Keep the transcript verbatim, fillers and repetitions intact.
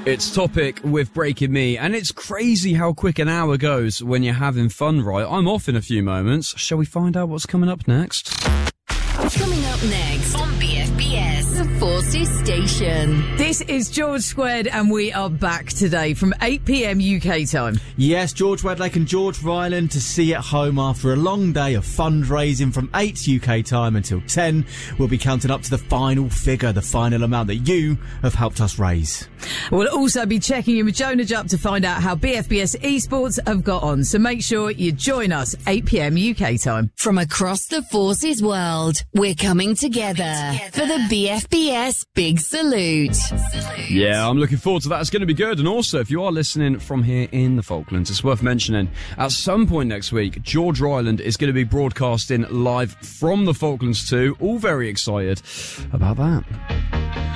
It's Topic with Breaking Me, and it's crazy how quick an hour goes when you're having fun, right? I'm off in a few moments. Shall we find out what's coming up next? Coming up next on B F B S, the Forces Station. This is George Squared, and we are back today from eight p.m. U K time. Yes, George Wedlake and George Ryland to see at home after a long day of fundraising from eight U K time until ten. We'll be counting up to the final figure, the final amount that you have helped us raise. We'll also be checking in with Jonah Jupp to find out how B F B S esports have got on. So make sure you join us eight p.m. U K time. From across the Forces world, we're coming together, coming together for the B F B S Big Salute. Salute. Yeah, I'm looking forward to that. It's going to be good. And also, if you are listening from here in the Falklands, it's worth mentioning at some point next week, George Ryland is going to be broadcasting live from the Falklands too. All very excited about that.